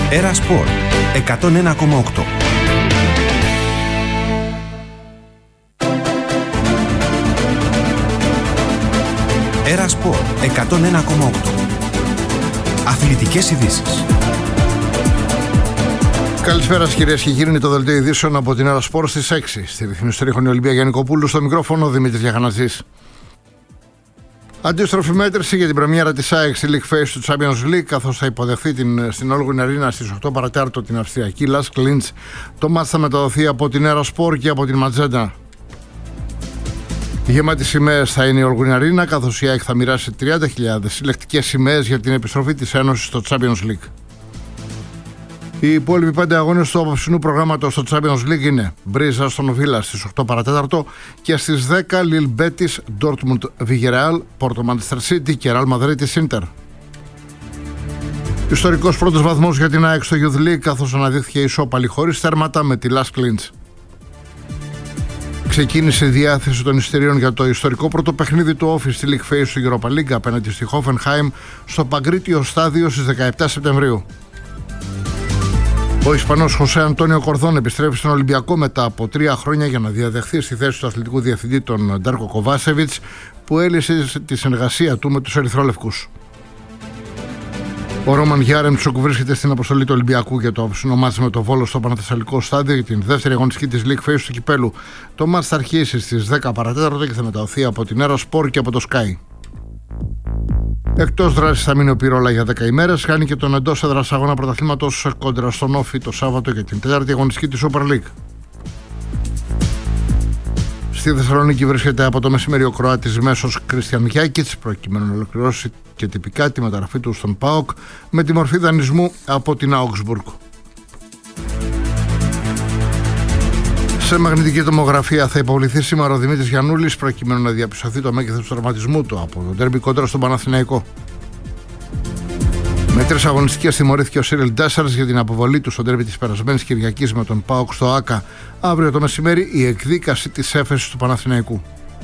Era Sport 101,8. Era Sport 101,8. Αθλητικές ειδήσεις. Καλησπέρα σας κυρίες και κύριοι, είναι το δελτίο ειδήσεων από την Era Sport στις 6. Στη ρυθμιστή η Ολυμπία Γιαννικοπούλου, στο μικρόφωνο Δημήτρης Γιαχανατζής. Αντίστροφη μέτρηση για την πρεμιέρα της ΑΕΚ στη League Phase του Champions League, καθώς θα υποδεχθεί στην Όλγουιν Αρίνα στις 8 παρατέταρτο την Αυστριακή Lask Linz. Το μάτς θα μεταδοθεί από την Era Sport και από την Ματζέντα. Γεμάτη σημαίες θα είναι η Όλγουιν Αρίνα, καθώς η ΑΕΚ θα μοιράσει 30.000 συλλεκτικές σημαίες για την επιστροφή της Ένωσης στο Champions League. Οι υπόλοιποι 5 αγώνες του απόψινού προγράμματος στο Champions League είναι Μπρίζα Αστον Βίλα στις 8 παρατέταρτο και στις 10 Λιλ Μπέτις, Ντόρτμουντ Βιγερεάλ, Πόρτο Μάντσεστερ Σίτι και Ρεάλ Μαδρίτης Ίντερ. Ιστορικός πρώτος βαθμός για την ΑΕΚ στο Youth League, καθώς αναδείχθηκε ισόπαλη χωρίς τέρματα με τη Lask Linz. Ξεκίνησε η διάθεση των εισιτηρίων για το ιστορικό πρώτο παιχνίδι του Office στη League Phase του Europa League απέναντι στη Hoffenheim στο Παγκρίτιο Στάδιο στις 17 Σεπτεμβρίου. Ο Ισπανός Χωσέ Αντώνιο Κορδόν επιστρέφει στον Ολυμπιακό μετά από 3 χρόνια για να διαδεχθεί στη θέση του αθλητικού διευθυντή τον Ντάρκο Κοβάσεβιτς, που έλυσε τη συνεργασία του με τους Ερυθρόλευκους. Ο Ρόμαν Γιάρεμτσουκ βρίσκεται στην αποστολή του Ολυμπιακού για το όψινο μάτς με το Βόλο στο Παναθεσσαλικό Στάδιο για την δεύτερη αγωνιστική της League Phase του Κυπέλου. Το μάτς θα αρχίσει στις 10 παρατέταρτο και θα μεταδοθεί από την Era Sport και από το Sky. Εκτός δράσης θα μείνει ο Πυρόλα για 10 ημέρες. Χάνει και τον εντός έδρας αγώνα πρωταθλήματος κόντρα στον Όφη το Σάββατο για την 4η αγωνιστική της Super League. Στη Θεσσαλονίκη βρίσκεται από το μεσημέρι ο Κροάτης μέσος Κρίστιαν Γιάκιτς, προκειμένου να ολοκληρώσει και τυπικά τη μεταγραφή του στον ΠΑΟΚ με τη μορφή δανεισμού από την Augsburg. Σε μαγνητική τομογραφία θα υποβληθεί σήμερα ο Δημήτρης Γιαννούλης, προκειμένου να διαπιστωθεί το μέγεθος του τραυματισμού του από τον ντέρμπι κόντρα στον Παναθηναϊκό. Με 3 αγωνιστικές τιμωρήθηκε ο Σίριλ Ντέσσαρς για την αποβολή του στο ντέρμπι της περασμένης Κυριακής με τον ΠΑΟΚ στο ΆΚΑ. Αύριο το μεσημέρι η εκδίκαση της έφεσης του Παναθηναϊκού.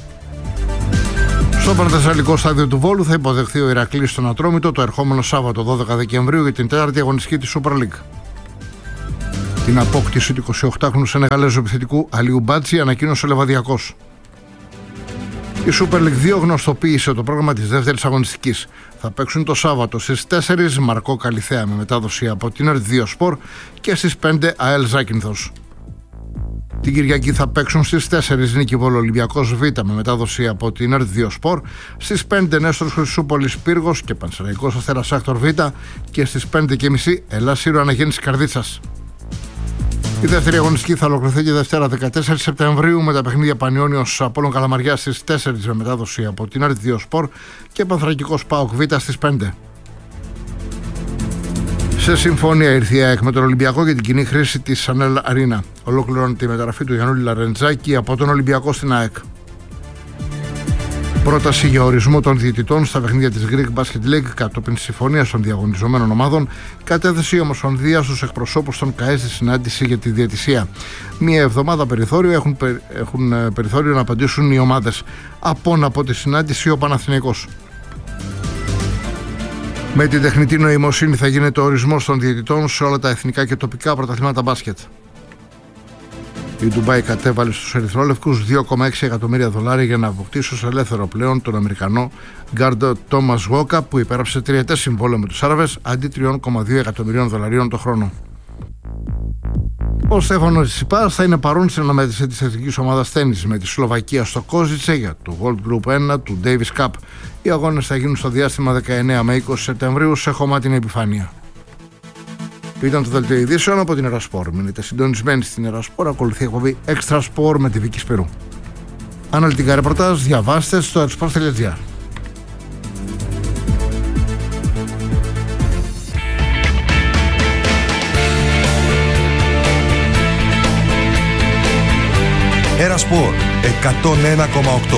Στο Παναθεσσαλικό Στάδιο του Βόλου θα υποδεχθεί ο Ηρακλής στον Ατρόμητο το ερχόμενο Σάββατο 12 Δεκεμβρίου για την 4η αγωνιστική της Super League. Την απόκτηση του 28χρονου Σενεγαλέζου επιθετικού Αλίου Μπάτζη ανακοίνωσε ο Λεβαδιακός. Η Super League 2 γνωστοποίησε το πρόγραμμα της δεύτερης αγωνιστικής. Θα παίξουν το Σάββατο στις 4 Μαρκό Καλιθέα με μετάδοση από την R2 Sport και στις 5 ΑΕΛ Ζάκυνθος. Την Κυριακή θα παίξουν στις 4 Νίκη Βόλο Ολυμπιακός Β με μετάδοση από την R2 Sport, στις 5 Νέστορος Χρυσούπολης Πύργος και Πανσεραϊκός Αστέρας Άκτορ Β και στις 5.30 Ελλάς Σύρο Αναγέννηση Καρδίτσας. Η δεύτερη αγωνιστική θα ολοκληρωθεί και Δευτέρα 14 Σεπτεμβρίου με τα παιχνίδια Πανιώνιος Απόλλων Καλαμαριά στις 4 με μετάδοση από την R2 Sport και Πανθρακικός ΠΑΟΚ Β στις 5. Σε συμφωνία ήρθε η ΑΕΚ με τον Ολυμπιακό για την κοινή χρήση της Σανέλ Αρίνα. Ολοκληρώνεται η μεταγραφή του Γιαννούλη Λαρεντζάκη από τον Ολυμπιακό στην ΑΕΚ. Πρόταση για ορισμό των διαιτητών στα παιχνίδια της Greek Basket League κατόπιν συμφωνίας των διαγωνιζομένων ομάδων κατέθεσε η Ομοσπονδία στους εκπροσώπους των ΚΑΕ στη συνάντηση για τη διαιτησία. Μία εβδομάδα περιθώριο έχουν περιθώριο να απαντήσουν οι ομάδες. Από τη συνάντηση ο Παναθηναϊκός. Με την τεχνητή νοημοσύνη θα γίνεται ο ορισμός των διαιτητών σε όλα τα εθνικά και τοπικά πρωταθλήματα μπάσκετ. Η Ντουμπάι κατέβαλε στους Ερυθρόλευκους $2,6 εκατομμύρια για να αποκτήσει ως ελεύθερο πλέον τον Αμερικανό γκάρντ Τόμας Γόκα, που υπέραψε 3ετές συμβόλαιο με τους Άραβες αντί $3,2 εκατομμυρίων το χρόνο. Ο Στέφανος Τσιπάς θα είναι παρόν στην αναμέτρηση της εθνικής ομάδας τένις με τη Σλοβακία στο Κόζιτσε για το World Group 1 του Davis Cup. Οι αγώνες θα γίνουν στο διάστημα 19 με 20 Σεπτεμβρίου σε χωμάτινη επιφάνεια. Ήταν το δελτίο ειδήσεων από την Era Sport. Μείνετε συντονισμένοι στην Era Sport. Ακολουθεί η εκπομπή Extra Sport με τη Βίκη Σπυρού. Αναλυτικά ρεπορτάζ διαβάστε στο ersport.gr. Era Sport 101,8.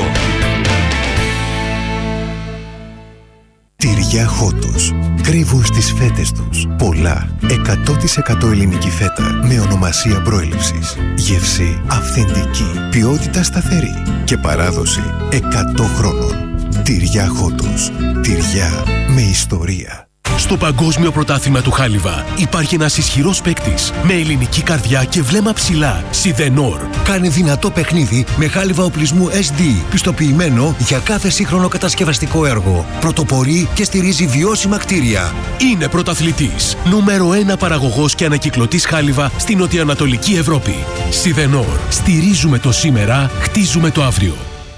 Τυριά Χότος. Κρύβουν στις φέτες τους πολλά 100% ελληνική φέτα με ονομασία προέλευσης. Γεύση αυθεντική, ποιότητα σταθερή και παράδοση 100 χρόνων. Τυριά Χότος. Τυριά με ιστορία. Στο Παγκόσμιο Πρωτάθλημα του Χάλιβα υπάρχει ένας ισχυρός παίκτης με ελληνική καρδιά και βλέμμα ψηλά. Σιδενόρ. Κάνει δυνατό παιχνίδι με χάλιβα οπλισμού SD, πιστοποιημένο για κάθε σύγχρονο κατασκευαστικό έργο. Πρωτοπορεί και στηρίζει βιώσιμα κτίρια. Είναι πρωταθλητής. Νούμερο 1 παραγωγός και ανακυκλωτής χάλιβα στην νοτιοανατολική Ευρώπη. Σιδενόρ. Στηρίζουμε το σήμερα, χτίζουμε το αύριο.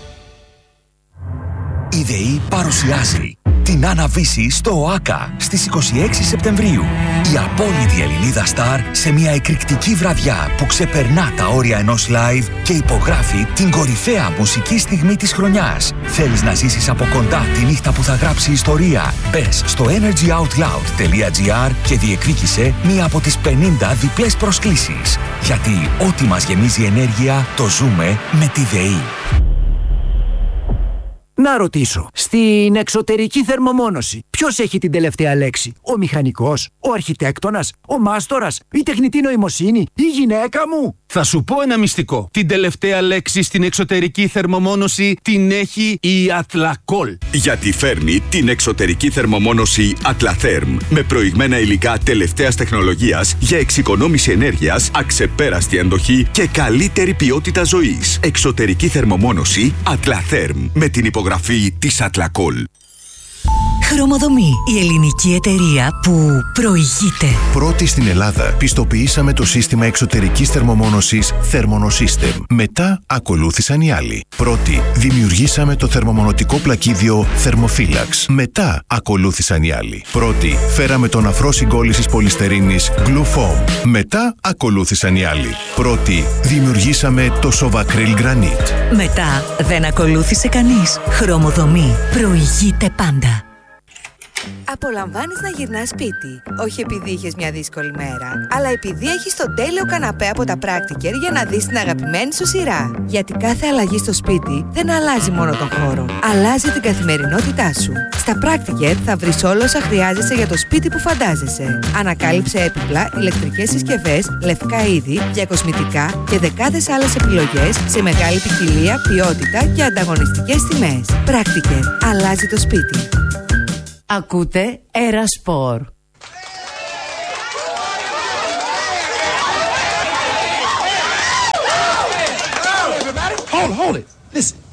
Η ΔΕΗ παρουσιάζει την Αναβίση στο ΟΑΚΑ στις 26 Σεπτεμβρίου. Η απόλυτη Ελληνίδα στάρ σε μια εκρηκτική βραδιά που ξεπερνά τα όρια ενός live και υπογράφει την κορυφαία μουσική στιγμή της χρονιάς. Θέλεις να ζήσεις από κοντά τη νύχτα που θα γράψει ιστορία? Μπες στο energyoutloud.gr και διεκδίκησε μία από τις 50 διπλές προσκλήσεις. Γιατί ό,τι μας γεμίζει ενέργεια το ζούμε με τη ΔΕΗ. Να ρωτήσω, στην εξωτερική θερμομόνωση, ποιος έχει την τελευταία λέξη? Ο μηχανικός, ο αρχιτέκτονας, ο μάστορας, η τεχνητή νοημοσύνη, η γυναίκα μου? Θα σου πω ένα μυστικό. Την τελευταία λέξη στην εξωτερική θερμομόνωση την έχει η Atlacool. Γιατί φέρνει την εξωτερική θερμομόνωση Atlatherm με προηγμένα υλικά τελευταίας τεχνολογίας για εξοικονόμηση ενέργειας, αξεπέραστη αντοχή και καλύτερη ποιότητα ζωής. Εξωτερική θερμομόνωση Atlatherm με την υπογραφή της Atlacool. Χρωμοδομή, η ελληνική εταιρεία που προηγείται. Πρώτη στην Ελλάδα πιστοποιήσαμε το σύστημα εξωτερικής θερμομόνωσης Thermonosystem. Μετά ακολούθησαν οι άλλοι. Πρώτη δημιουργήσαμε το θερμομονωτικό πλακίδιο Thermophilax. Μετά ακολούθησαν οι άλλοι. Πρώτη φέραμε τον αφρό συγκόλλησης πολυστερίνης Glufoam. Μετά ακολούθησαν οι άλλοι. Πρώτη δημιουργήσαμε το Sovacryl Granite. Μετά δεν ακολούθησε κανείς. Χρωμοδομή, προηγείται πάντα. Απολαμβάνεις να γυρνάς σπίτι, όχι επειδή είχες μια δύσκολη μέρα, αλλά επειδή έχεις τον τέλειο καναπέ από τα Practiker για να δεις την αγαπημένη σου σειρά. Γιατί κάθε αλλαγή στο σπίτι δεν αλλάζει μόνο τον χώρο, αλλάζει την καθημερινότητά σου. Στα Practiker θα βρεις όλα όσα χρειάζεσαι για το σπίτι που φαντάζεσαι. Ανακάλυψε έπιπλα, ηλεκτρικές συσκευές, λευκά είδη, διακοσμητικά και δεκάδες άλλες επιλογές σε μεγάλη ποικιλία, ποιότητα και ανταγωνιστικές τιμές. Practiker. Αλλάζει το σπίτι. Ακούτε Ερασπορ. Hold it. Listen.